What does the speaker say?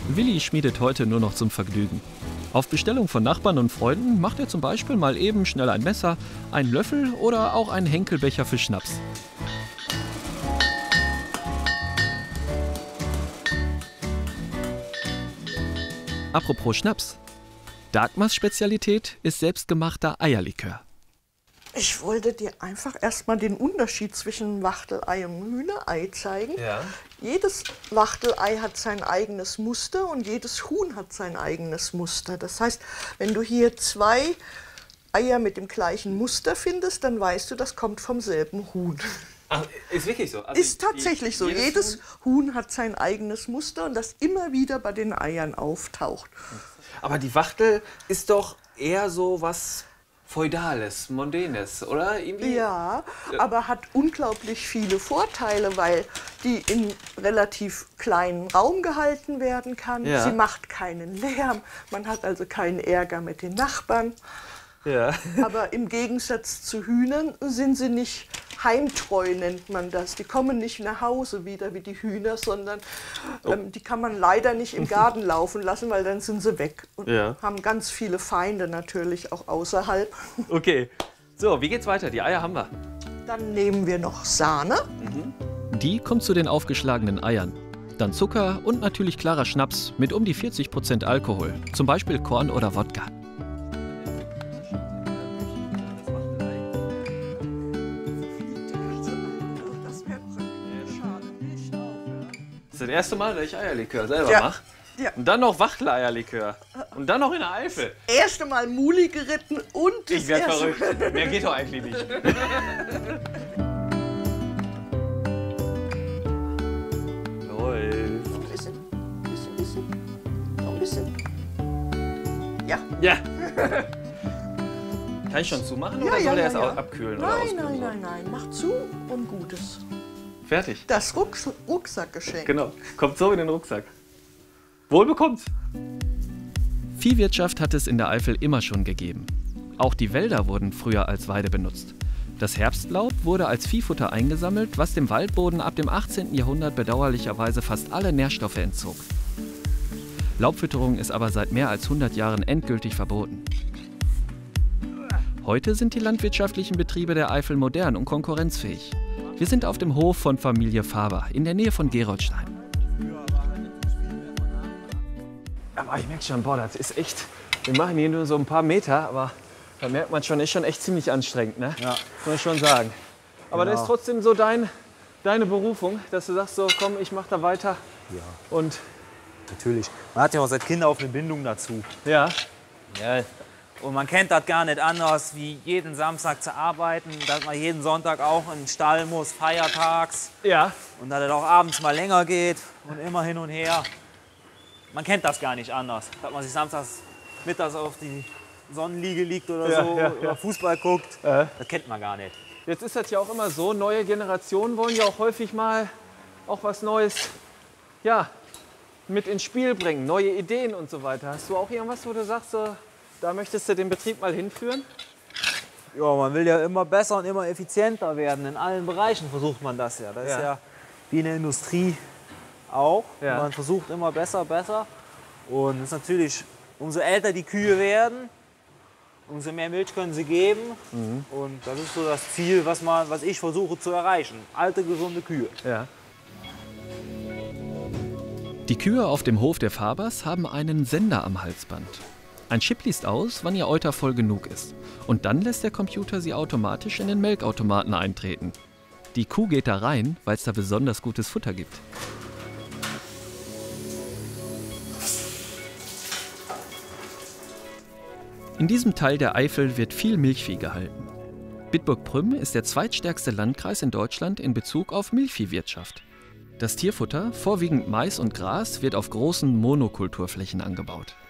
Willi schmiedet heute nur noch zum Vergnügen. Auf Bestellung von Nachbarn und Freunden macht er zum Beispiel mal eben schnell ein Messer, einen Löffel oder auch einen Henkelbecher für Schnaps. Apropos Schnaps. Dagmars Spezialität ist selbstgemachter Eierlikör. Ich wollte dir einfach erstmal den Unterschied zwischen Wachtelei und Hühnerei zeigen. Ja. Jedes Wachtelei hat sein eigenes Muster und jedes Huhn hat sein eigenes Muster. Das heißt, wenn du hier 2 Eier mit dem gleichen Muster findest, dann weißt du, das kommt vom selben Huhn. Ach, ist wirklich so? Also Ist tatsächlich so. Jedes Huhn hat sein eigenes Muster und das immer wieder bei den Eiern auftaucht. Aber die Wachtel ist doch eher so was Feudales, Mondänes, oder? Irgendwie? Ja, aber hat unglaublich viele Vorteile, weil die in relativ kleinen Raum gehalten werden kann. Ja. Sie macht keinen Lärm, man hat also keinen Ärger mit den Nachbarn. Ja. Aber im Gegensatz zu Hühnern sind sie nicht heimtreu, nennt man das. Die kommen nicht nach Hause wieder wie die Hühner, sondern die kann man leider nicht im Garten laufen lassen, weil dann sind sie weg. Und haben ganz viele Feinde natürlich auch außerhalb. Okay. So, wie geht's weiter? Die Eier haben wir. Dann nehmen wir noch Sahne. Die kommt zu den aufgeschlagenen Eiern. Dann Zucker und natürlich klarer Schnaps mit um die 40% Alkohol. Zum Beispiel Korn oder Wodka. Das ist das erste Mal, dass ich Eierlikör selber Ja. mache. Ja. Und dann noch Wachteleierlikör. Und dann noch in der Eifel. Erste Mal Muli geritten und Ich werde verrückt. Mehr geht doch eigentlich nicht. Läuft. Noch ein bisschen. Ja. Ja. Kann ich schon zumachen oder soll der erst abkühlen oder Nein, auskühlen? nein. Mach zu und Gutes. Fertig. Das Rucksackgeschenk. Genau. Kommt so in den Rucksack. Wohl bekommt's. Viehwirtschaft hat es in der Eifel immer schon gegeben. Auch die Wälder wurden früher als Weide benutzt. Das Herbstlaub wurde als Viehfutter eingesammelt, was dem Waldboden ab dem 18. Jahrhundert bedauerlicherweise fast alle Nährstoffe entzog. Laubfütterung ist aber seit mehr als 100 Jahren endgültig verboten. Heute sind die landwirtschaftlichen Betriebe der Eifel modern und konkurrenzfähig. Wir sind auf dem Hof von Familie Faber in der Nähe von Geroldstein. Aber ich merke schon, boah, das ist echt. Wir machen hier nur so ein paar Meter, aber da merkt man schon, ist schon echt ziemlich anstrengend, ne? Ja. Muss ich schon sagen. Aber das Genau. ist trotzdem so deine Berufung, dass du sagst so, komm, ich mach da weiter. Ja, Und natürlich. Man hat ja auch seit Kind auf eine Bindung dazu. ja, Ja. Und man kennt das gar nicht anders, wie jeden Samstag zu arbeiten, dass man jeden Sonntag auch in den Stall muss, feiertags. ja, Und dass es auch abends mal länger geht und immer hin und her. Man kennt das gar nicht anders. Dass man sich samstags mittags auf die Sonnenliege liegt oder Ja, so, ja, ja. oder Fußball guckt. Das kennt man gar nicht. jetzt ist das ja auch immer so, neue Generationen wollen ja auch häufig mal auch was Neues, ja, mit ins Spiel bringen, neue Ideen und so weiter. Hast du auch irgendwas, wo du sagst, so, da möchtest du den Betrieb mal hinführen? Ja, man will ja immer besser und immer effizienter werden. In allen Bereichen versucht man das ja. Das ist ja wie in der Industrie auch. Ja. Man versucht immer besser. Und es ist natürlich, umso älter die Kühe werden, umso mehr Milch können sie geben. Und das ist so das Ziel, was ich versuche zu erreichen. Alte, gesunde Kühe. Ja. Die Kühe auf dem Hof der Fabers haben einen Sender am Halsband. Ein Chip liest aus, wann ihr Euter voll genug ist. Und dann lässt der Computer sie automatisch in den Melkautomaten eintreten. Die Kuh geht da rein, weil es da besonders gutes Futter gibt. In diesem Teil der Eifel wird viel Milchvieh gehalten. Bitburg-Prüm ist der zweitstärkste Landkreis in Deutschland in Bezug auf Milchviehwirtschaft. Das Tierfutter, vorwiegend Mais und Gras, wird auf großen Monokulturflächen angebaut.